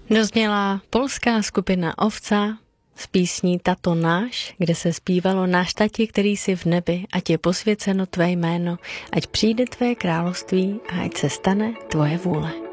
Dozněla polská skupina Ovca s písní Tato náš, kde se zpívalo: Náš tati, který jsi v nebi, ať je posvěceno tvé jméno, ať přijde tvé království a ať se stane tvoje vůle.